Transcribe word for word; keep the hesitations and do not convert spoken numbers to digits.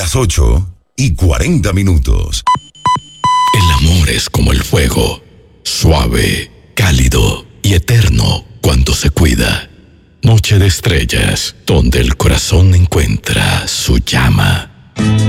las ocho y cuarenta minutos. El amor es como el fuego, suave, cálido y eterno cuando se cuida. Noche de estrellas, donde el corazón encuentra su llama.